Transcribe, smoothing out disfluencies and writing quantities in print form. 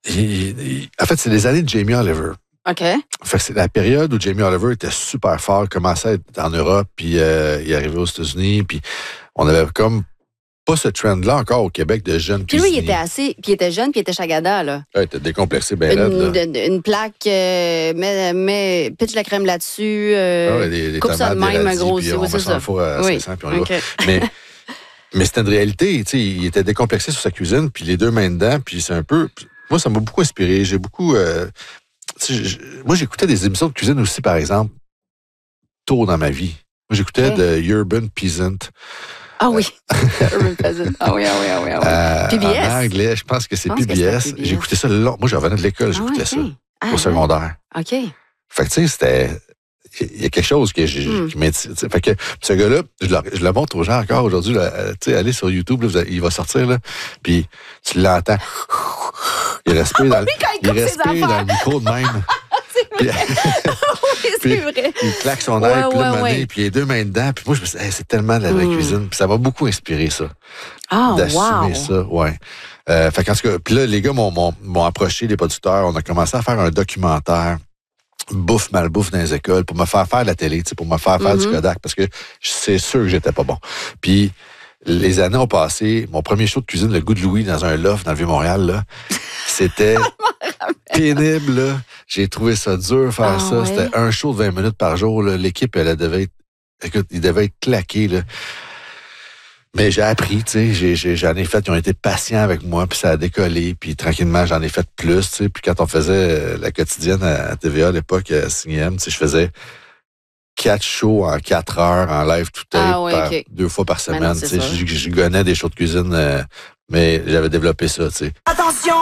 En fait, c'est les années de Jamie Oliver. OK. Fait que c'est la période où Jamie Oliver était super fort, commençait à être en Europe, puis il est arrivé aux États-Unis, puis on avait comme pas ce trend-là encore au Québec de jeunes Puis lui, cuisiniers. puis il était jeune, puis il était chagada, là. Ouais, il était décomplexé, ben raide, là. Une plaque, pitch la crème là-dessus, Des coupe ça de tomates, même, des un gros... radis, puis on met ça dans le four à 500, puis on y va. OK. Mais c'était une réalité, tu sais, il était décomplexé sur sa cuisine, puis les deux mains dedans, puis c'est un peu... Moi, ça m'a beaucoup inspiré. J'ai beaucoup... moi, j'écoutais des émissions de cuisine aussi, par exemple, tôt dans ma vie. Moi, j'écoutais de Urban Peasant. Ah oui. Urban Peasant. Ah oui. PBS. En anglais, je pense que c'est PBS. J'écoutais ça long. Moi, je revenais de l'école, j'écoutais ça. Au secondaire. OK. Fait que, tu sais, c'était... Il y a quelque chose qui m'intéresse. Fait que ce gars-là, je le montre aux gens encore aujourd'hui. Tu sais, allez sur YouTube, là, il va sortir, là, puis tu l'entends. Il respire dans le micro de même. C'est vrai. Oui, c'est vrai. Il claque son air, puis là, puis les deux mains dedans. Puis moi, je me suis dit, c'est tellement de la vraie cuisine. Puis ça m'a beaucoup inspiré, ça. D'assumer ça, ouais. Fait qu'en tout cas, puis là, les gars m'ont approché, les producteurs. On a commencé à faire un documentaire bouffe, malbouffe dans les écoles pour me faire faire de la télé, pour me faire faire du Kodak, parce que c'est sûr que j'étais pas bon. Puis les années ont passé. Mon premier show de cuisine, Le Goût de Louis, dans un loft dans le Vieux-Montréal, là, c'était pénible, là. J'ai trouvé ça dur faire ça. Ouais. C'était un show de 20 minutes par jour, là. L'équipe, il devait être claqué, là. Mais j'ai appris, tu sais, j'en ai fait, ils ont été patients avec moi, puis ça a décollé, puis tranquillement, j'en ai fait plus, tu sais. Puis quand on faisait la quotidienne à TVA à l'époque, à CIM, tu sais, je faisais 4 shows en 4 heures, en live tout tape, 2 fois par semaine, tu sais. Je gonnais des shows de cuisine, mais j'avais développé ça, tu sais. Attention!